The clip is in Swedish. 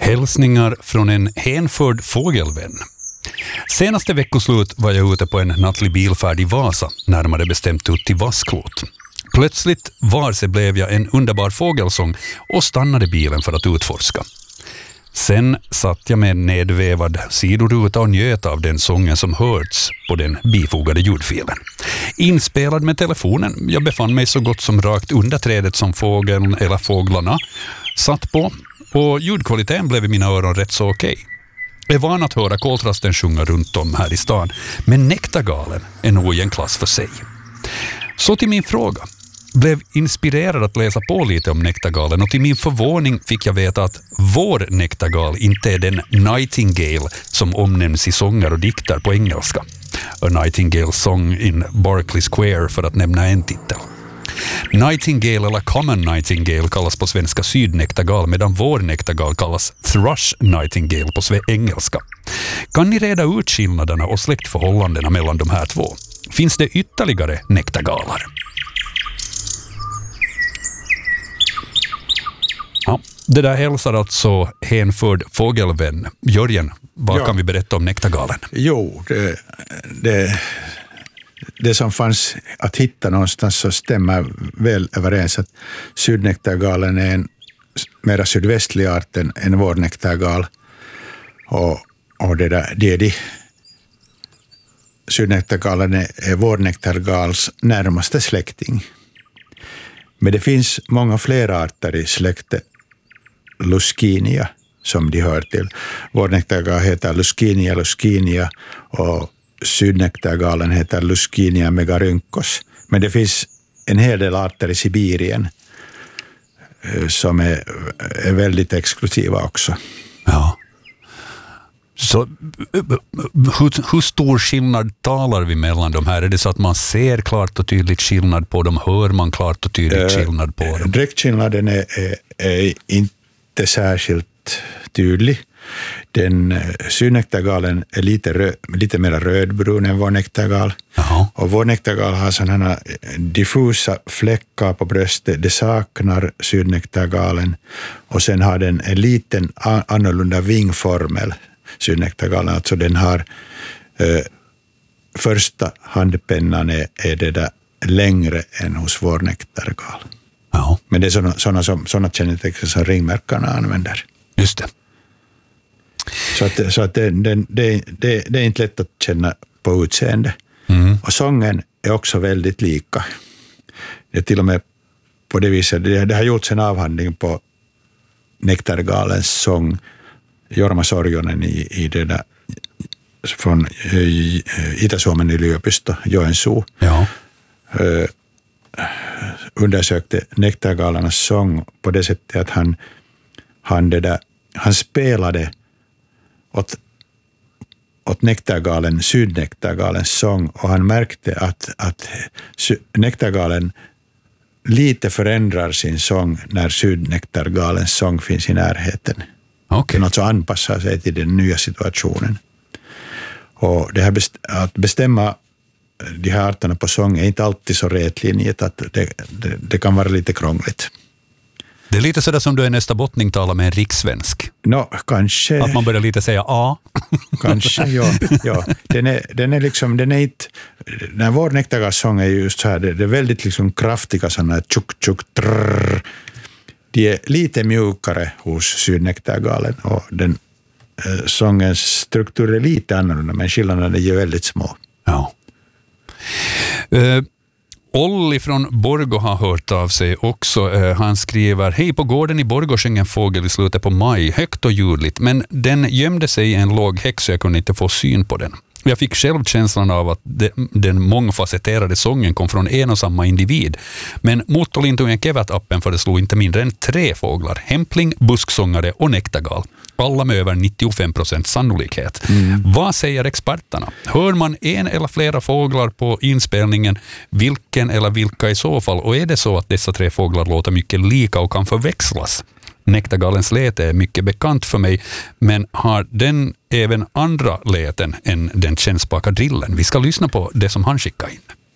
Hälsningar från en hänförd fågelvän. Senaste veckoslut var jag ute på en nattlig bilfärd i Vasa, närmare bestämt ut till Vasklot. Plötsligt varse blev jag en underbar fågelsång och stannade bilen för att utforska. Sen satt jag med nedvävad sidoruta och njöt av den sången som hörts på den bifogade ljudfilen. Inspelad med telefonen, jag befann mig så gott som rakt under trädet som fågeln eller fåglarna satt på, och ljudkvaliteten blev i mina öron rätt så okej. Jag är van att höra koltrasten sjunga runt om här i stan, men nektargalen är nog i en klass för sig. Så till min fråga. Blev inspirerad att läsa på lite om nektargalen, och till min förvåning fick jag veta att vår nektargal inte är den Nightingale som omnämns i sånger och dikter på engelska. A Nightingale Song in Berkeley Square, för att nämna en titel. Nightingale eller Common Nightingale kallas på svenska sydnektargal, medan vår nektargal kallas Thrush Nightingale på engelska. Kan ni reda ut skillnaderna och släktförhållandena mellan de här två? Finns det ytterligare nektargalar? Ja, det där hälsar alltså hänförd fågelvän. Jörgen, vad kan vi berätta om nektargalen? Jo, det som fanns att hitta någonstans så stämmer väl överens att sydnektargalen är en mera sydvästlig art än vår nektargal. Och sydnektargalen är vår nektargals närmaste släkting. Men det finns många fler arter i släktet Luscinia som de hör till. Vår nektargal heter Luscinia och sydnektargalen heter Luscinia megarynkos. Men det finns en hel del arter i Sibirien som är väldigt exklusiva också. Ja. Så hur stor skillnad talar vi mellan de här? Är det så att man ser klart och tydligt skillnad på dem? Hör man klart och tydligt skillnad på dem? Dräktskillnaden är inte särskilt tydlig. Den sydnektargalen är lite mer rödbrun än vår nektargal. Jaha. Och vår nektargal har sådana diffusa fläckar på bröstet. Det saknar sydnektargalen. Och sen har den en liten annorlunda vingformel. Sydnektargalen, alltså den har första handpennan är det där längre än hos vår nektargal. Ja. Men det är sådana kännetecken som ringmärkarna använder. Just det. Så att det är inte lätt att känna på utseende. Mm. Och sången är också väldigt lika. Det är till och med på det viset, det har gjorts en avhandling på nektargalens sång, Jorma Sorjonen i det där från Itä-Suomen yliopisto, Joensuu. Ja. Undersökte nektargalarnas sång på det sättet att han spelade åt nektargalen, sydnektargalens sång, och han märkte att nektargalen lite förändrar sin sång när sydnektargalens sång finns i närheten. Okay. Något som anpassar sig till den nya situationen. Och det här att bestämma de här arterna på sång är inte alltid så rätlinjigt, att det kan vara lite krångligt. Det är lite sådär som du i nästa bottning talar med en rikssvensk. Kanske. Att man börjar lite säga A. Kanske, ja. Den är inte, när vår nektargalssång är just så här, det är väldigt liksom kraftiga sådana tjuk, trrr. De är lite mjukare hos sydnektargalen, och den sångens struktur är lite annorlunda, men skillnaderna är ju väldigt små. Ja. Olli från Borgå har hört av sig också. Han skriver: hej, på gården i Borgå sjöng en fågel i slutet på maj, högt och ljudligt, men den gömde sig i en låg häck så jag kunde inte få syn på den. Jag fick själv känslan av att den mångfacetterade sången kom från en och samma individ. Men motorlintujen kevätappen föreslog inte mindre än 3 fåglar: hämpling, busksångare och nektargal. Alla med över 95% sannolikhet. Vad säger experterna? Hör man en eller flera fåglar på inspelningen? Vilken eller vilka i så fall? Och är det så att dessa 3 fåglar låter mycket lika och kan förväxlas? Nektargalens läte är mycket bekant för mig, men har den även andra läten än den kännspaka drillen? Vi ska lyssna på det som han skickade in.